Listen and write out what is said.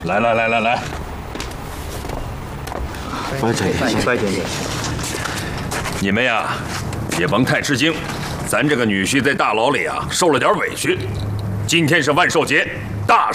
来， 乖点。 你们呀，也甭太吃惊，咱这个女婿在大牢里啊受了点委屈。今天是万寿节，大